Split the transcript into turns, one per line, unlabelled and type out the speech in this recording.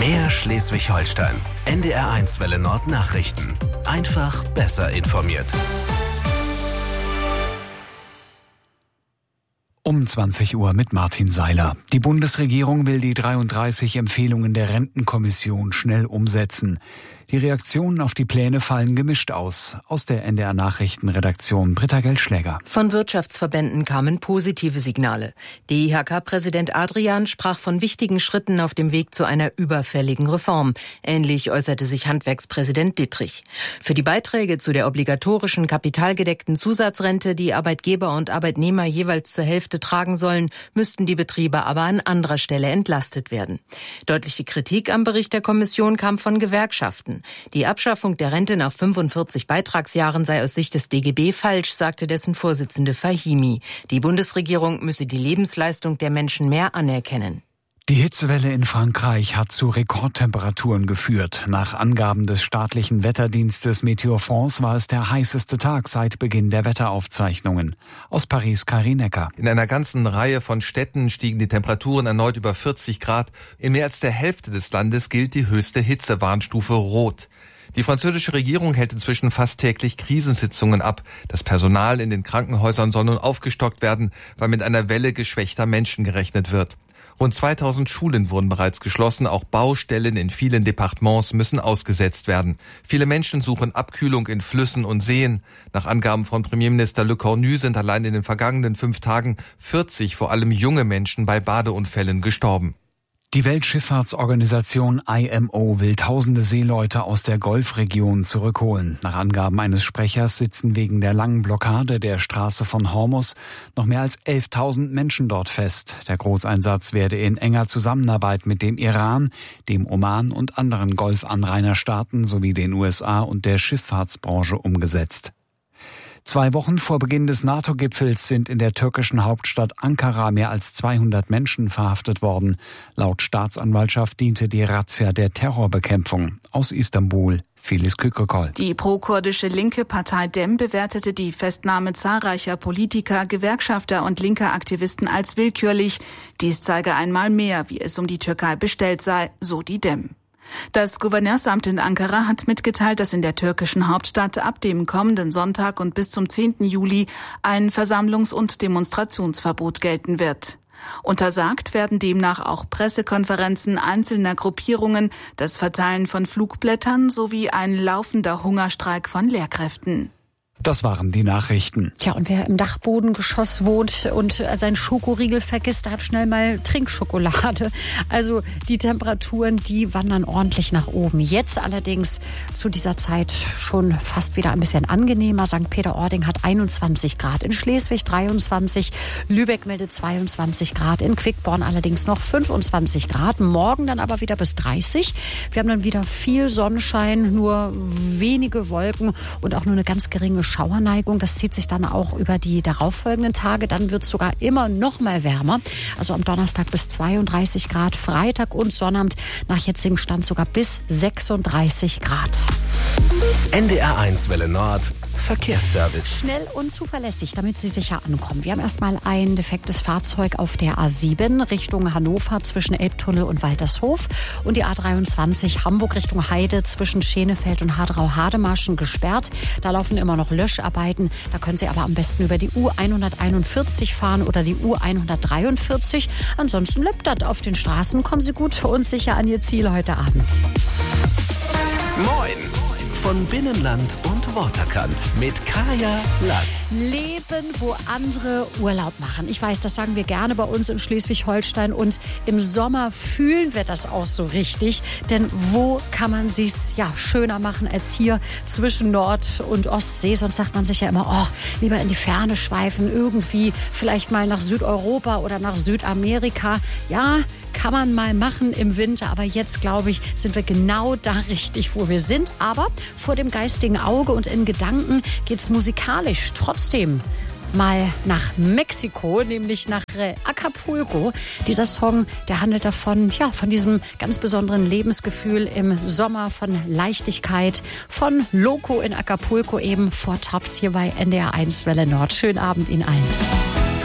MDR Schleswig-Holstein. NDR1 Welle Nord Nachrichten. Einfach besser informiert.
Um 20 Uhr mit Martin Seiler. Die Bundesregierung will die 33 Empfehlungen der Rentenkommission schnell umsetzen. Die Reaktionen auf die Pläne fallen gemischt aus. Aus der NDR Nachrichtenredaktion Britta Geldschläger.
Von Wirtschaftsverbänden kamen positive Signale. DIHK-Präsident Adrian sprach von wichtigen Schritten auf dem Weg zu einer überfälligen Reform. Ähnlich äußerte sich Handwerkspräsident Dittrich. Für die Beiträge zu der obligatorischen kapitalgedeckten Zusatzrente, die Arbeitgeber und Arbeitnehmer jeweils zur Hälfte tragen sollen, müssten die Betriebe aber an anderer Stelle entlastet werden. Deutliche Kritik am Bericht der Kommission kam von Gewerkschaften. Die Abschaffung der Rente nach 45 Beitragsjahren sei aus Sicht des DGB falsch, sagte dessen Vorsitzende Fahimi. Die Bundesregierung müsse die Lebensleistung der Menschen mehr anerkennen.
Die Hitzewelle in Frankreich hat zu Rekordtemperaturen geführt. Nach Angaben des staatlichen Wetterdienstes Météo France war es der heißeste Tag seit Beginn der Wetteraufzeichnungen. Aus Paris Karin Ecker.
In einer ganzen Reihe von Städten stiegen die Temperaturen erneut über 40 Grad. In mehr als der Hälfte des Landes gilt die höchste Hitzewarnstufe Rot. Die französische Regierung hält inzwischen fast täglich Krisensitzungen ab. Das Personal in den Krankenhäusern soll nun aufgestockt werden, weil mit einer Welle geschwächter Menschen gerechnet wird. Rund 2000 Schulen wurden bereits geschlossen. Auch Baustellen in vielen Departements müssen ausgesetzt werden. Viele Menschen suchen Abkühlung in Flüssen und Seen. Nach Angaben von Premierminister Le Cornu sind allein in den vergangenen 5 Tagen 40 vor allem junge Menschen bei Badeunfällen gestorben.
Die Weltschifffahrtsorganisation IMO will tausende Seeleute aus der Golfregion zurückholen. Nach Angaben eines Sprechers sitzen wegen der langen Blockade der Straße von Hormuz noch mehr als 11.000 Menschen dort fest. Der Großeinsatz werde in enger Zusammenarbeit mit dem Iran, dem Oman und anderen Golfanrainerstaaten sowie den USA und der Schifffahrtsbranche umgesetzt. 2 Wochen vor Beginn des NATO-Gipfels sind in der türkischen Hauptstadt Ankara mehr als 200 Menschen verhaftet worden. Laut Staatsanwaltschaft diente die Razzia der Terrorbekämpfung. Aus Istanbul Filiz Kükrokol.
Die pro-kurdische linke Partei DEM bewertete die Festnahme zahlreicher Politiker, Gewerkschafter und linker Aktivisten als willkürlich. Dies zeige einmal mehr, wie es um die Türkei bestellt sei, so die DEM. Das Gouverneursamt in Ankara hat mitgeteilt, dass in der türkischen Hauptstadt ab dem kommenden Sonntag und bis zum 10. Juli ein Versammlungs- und Demonstrationsverbot gelten wird. Untersagt werden demnach auch Pressekonferenzen einzelner Gruppierungen, das Verteilen von Flugblättern sowie ein laufender Hungerstreik von Lehrkräften.
Das waren die Nachrichten.
Tja, und wer im Dachbodengeschoss wohnt und seinen Schokoriegel vergisst, der hat schnell mal Trinkschokolade. Also die Temperaturen, die wandern ordentlich nach oben. Jetzt allerdings zu dieser Zeit schon fast wieder ein bisschen angenehmer. St. Peter-Ording hat 21 Grad, in Schleswig 23, Lübeck meldet 22 Grad, in Quickborn allerdings noch 25 Grad. Morgen dann aber wieder bis 30. Wir haben dann wieder viel Sonnenschein, nur wenige Wolken und auch nur eine ganz geringe Schauerneigung. Das zieht sich dann auch über die darauffolgenden Tage. Dann wird es sogar immer noch mal wärmer. Also am Donnerstag bis 32 Grad, Freitag und Sonnabend nach jetzigem Stand sogar bis 36 Grad.
NDR1 Welle Nord Verkehrsservice.
Schnell und zuverlässig, damit Sie sicher ankommen. Wir haben erstmal ein defektes Fahrzeug auf der A7 Richtung Hannover zwischen Elbtunnel und Waltershof und die A23 Hamburg Richtung Heide zwischen Schenefeld und Hadrau-Hademarschen gesperrt. Da laufen immer noch Löscharbeiten. Da können Sie aber am besten über die U141 fahren oder die U143. Ansonsten läuft das auf den Straßen. Kommen Sie gut und sicher an Ihr Ziel heute Abend.
Moin! Von Binnenland und Waterkant mit Kaya Lass.
Leben, wo andere Urlaub machen. Ich weiß, das sagen wir gerne bei uns in Schleswig-Holstein und im Sommer fühlen wir das auch so richtig. Denn wo kann man sich's schöner machen als hier zwischen Nord- und Ostsee? Sonst sagt man sich ja immer, lieber in die Ferne schweifen, irgendwie vielleicht mal nach Südeuropa oder nach Südamerika. Ja, kann man mal machen im Winter, aber jetzt, glaube ich, sind wir genau da richtig, wo wir sind. Aber vor dem geistigen Auge und in Gedanken geht es musikalisch trotzdem mal nach Mexiko, nämlich nach Acapulco. Dieser Song, der handelt davon, von diesem ganz besonderen Lebensgefühl im Sommer, von Leichtigkeit, von Loco in Acapulco eben vor Tops hier bei NDR1 Welle Nord. Schönen Abend Ihnen allen.